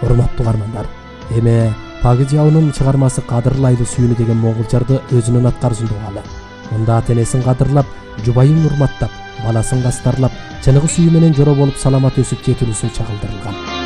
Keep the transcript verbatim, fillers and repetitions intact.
Урматтуу каармандар, эми Пагыжаунун чыгармасы кадырлайлы сүйүнү деген моңгулчарды өзүнүн аткарышында угалы. Мында ата энесин кадырлап, жубайын урматтап, баласын кастарлап, чыныгы сүйүү менен жоро болуп саламат өсүп жетилүүсү чагылдырылган.